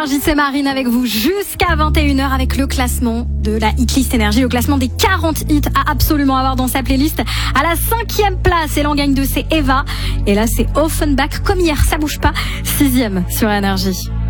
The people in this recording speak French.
Énergie, c'est Marine avec vous jusqu'à 21h avec le classement de la Hitlist Énergie, le classement des 40 hits à absolument avoir dans sa playlist. À la 5e place, et l'en gagne 2, c'est Eva. Et là, c'est Offenbach, comme hier, ça bouge pas. 6e sur Énergie.